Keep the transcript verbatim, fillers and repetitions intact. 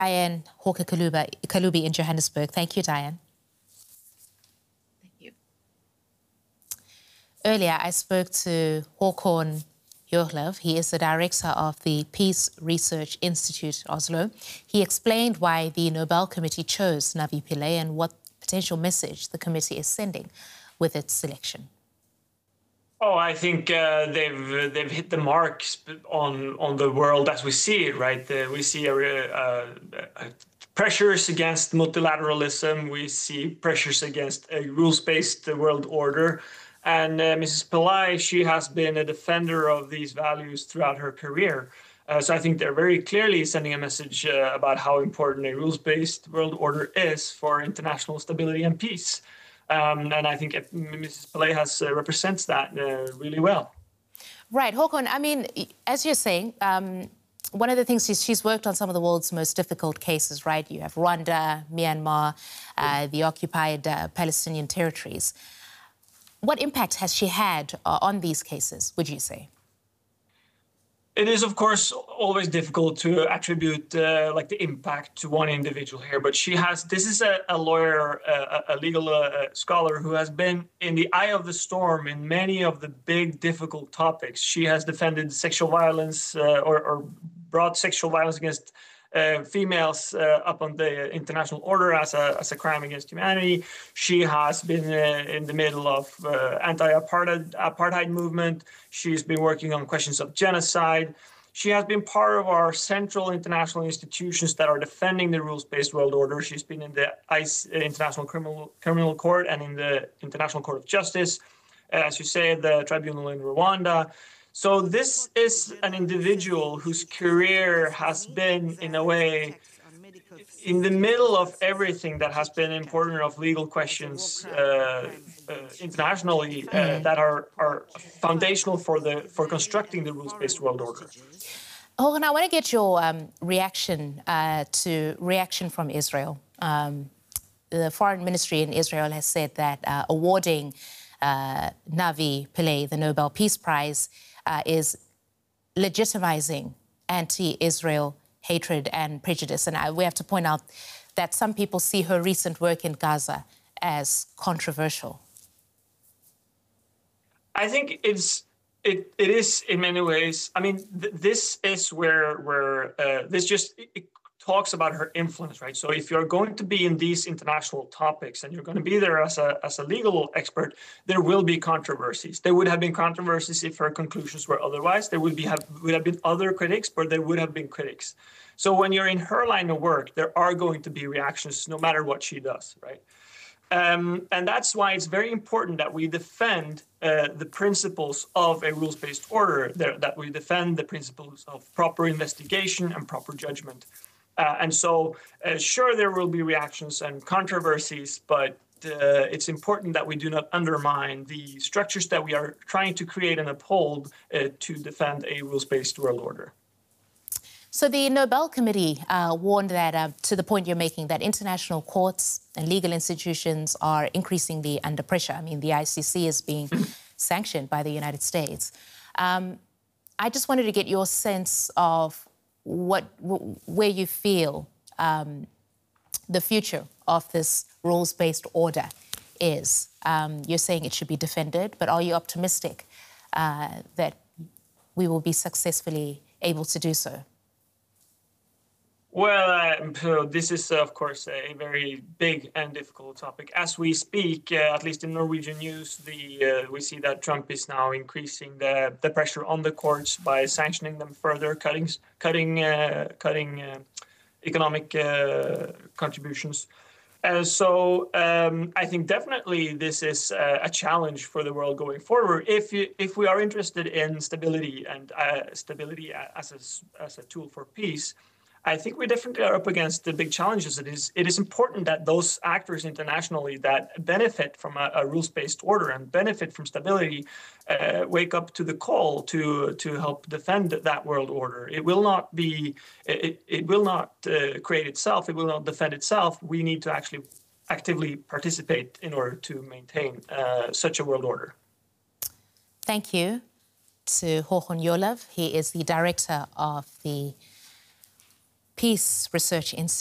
Diane Hawker Kalubi in Johannesburg. Thank you, Diane. Thank you. Earlier, I spoke to Håkon Jørlev. He is the director of the Peace Research Institute, Oslo. He explained why the Nobel Committee chose Navi Pillay and what potential message the committee is sending with its selection. Oh, I think uh, they've they've hit the mark on on the world as we see it, right? Uh, we see a, uh, uh, pressures against multilateralism. We see pressures against a rules-based world order. And uh, Missus Pillay, she has been a defender of these values throughout her career. Uh, so I think they're very clearly sending a message uh, about how important a rules-based world order is for international stability and peace. Um, and I think Missus Pillay has uh, represents that uh, really well. Right, Håkon, I mean, as you're saying, um, one of the things she's, she's worked on some of the world's most difficult cases, right? You have Rwanda, Myanmar, uh, the occupied uh, Palestinian territories. What impact has she had uh, on these cases, would you say? It is, of course, always difficult to attribute uh, like the impact to one individual here, but she has, this is a, a lawyer, a, a legal uh, scholar who has been in the eye of the storm in many of the big, difficult topics. She has defended sexual violence uh, or, or brought sexual violence against Uh, females uh, up on the international order as a, as a crime against humanity. She has been uh, in the middle of uh, anti-apartheid apartheid movement. She's been working on questions of genocide. She has been part of our central international institutions that are defending the rules-based world order. She's been in the ICE, International Criminal, Criminal Court and in the International Court of Justice, uh, as you say, the tribunal in Rwanda. So this is an individual whose career has been, in a way, in the middle of everything that has been important of legal questions uh, uh, internationally uh, that are, are foundational for the for constructing the rules-based world order. Oh, and I want to get your um, reaction uh, to reaction from Israel. Um, the Foreign Ministry in Israel has said that uh, awarding uh, Navi Pillay the Nobel Peace Prize Uh, is legitimizing anti-Israel hatred and prejudice. And I, we have to point out that some people see her recent work in Gaza as controversial. I think it's it it is in many ways. I mean, th this is where where uh, this just it talks about her influence, right? So if you're going to be in these international topics and you're going to be there as a as a legal expert, there will be controversies. There would have been controversies if her conclusions were otherwise. There would be have would have been other critics, but there would have been critics. So when you're in her line of work, there are going to be reactions no matter what she does, right? Um, and that's why it's very important that we defend uh, the principles of a rules-based order, that, that we defend the principles of proper investigation and proper judgment. Uh, and so, uh, sure, there will be reactions and controversies, but uh, it's important that we do not undermine the structures that we are trying to create and uphold uh, to defend a rules-based world order. So the Nobel Committee uh, warned that, uh, to the point you're making, that international courts and legal institutions are increasingly under pressure. I mean, the I C C is being sanctioned by the United States. Um, I just wanted to get your sense of what, where you feel um, the future of this rules-based order is. Um, you're saying it should be defended, but are you optimistic uh, that we will be successfully able to do so? Well, uh, this is, uh, of course, a very big and difficult topic. As we speak, uh, at least in Norwegian news, the uh, we see that Trump is now increasing the, the pressure on the courts by sanctioning them further, cutting cutting uh, cutting uh, economic uh, contributions. Uh, so um, I think definitely this is uh, a challenge for the world going forward. If you, if we are interested in stability and uh, stability as a, as a tool for peace, I think we definitely are up against the big challenges. It is it is important that those actors internationally that benefit from a, a rules-based order and benefit from stability uh, wake up to the call to to help defend that world order. It will not be it, it will not uh, create itself. It will not defend itself. We need to actually actively participate in order to maintain uh, such a world order. Thank you to Håkon Jørlev. He is the director of the Peace Research Institute.